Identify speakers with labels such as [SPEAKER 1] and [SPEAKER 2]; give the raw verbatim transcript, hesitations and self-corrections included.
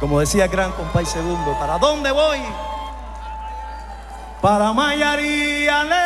[SPEAKER 1] Como decía el gran compay Segundo, ¿para dónde voy? Para Mayarí, ale.